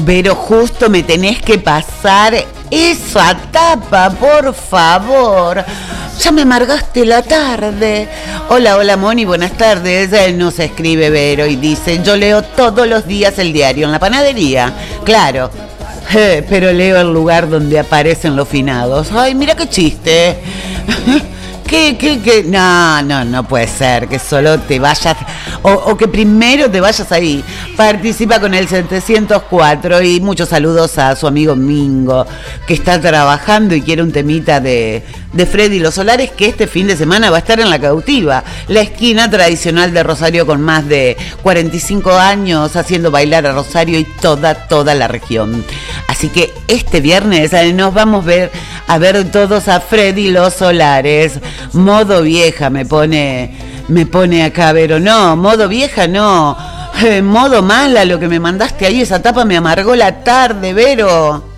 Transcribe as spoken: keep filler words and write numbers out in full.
Vero, justo me tenés que pasar esa tapa, por favor. Ya me amargaste la tarde. Hola, hola Moni, buenas tardes. Él nos escribe Vero y dice: yo leo todos los días el diario en la panadería. Claro, eh, pero leo el lugar donde aparecen los finados. Ay, mira qué chiste. ¿Qué, qué, qué? No, no, no puede ser que solo te vayas, o, o que primero te vayas ahí. Participa con el setecientos cuatro y muchos saludos a su amigo Mingo, que está trabajando y quiere un temita de, de Freddy Los Solares, que este fin de semana va a estar en La Cautiva, la esquina tradicional de Rosario, con más de cuarenta y cinco años haciendo bailar a Rosario y toda, toda la región. Así que este viernes nos vamos a ver, a ver todos a Freddy Los Solares. Modo vieja me pone, me pone acá, Vero. No, modo vieja no. Eh, modo mala lo que me mandaste ahí, esa tapa me amargó la tarde, Vero.